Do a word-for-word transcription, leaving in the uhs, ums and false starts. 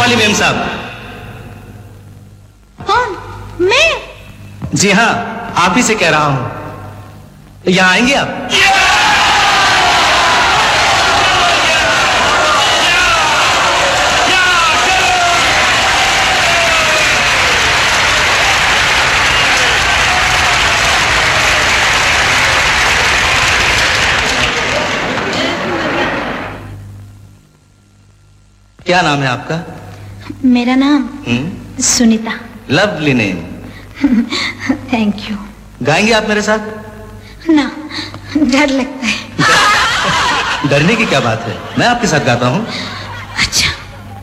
वाली मेम साहब। कौन? मैं? जी हाँ, आप ही से कह रहा हूं। यहाँ आएंगे आप? क्या नाम है आपका? मेरा नाम हम्म? Sunita. Lovely name. Thank you. गाएंगे आप मेरे साथ? ना, डर लगता है। डरने की क्या बात है, मैं आपके साथ गाता हूँ।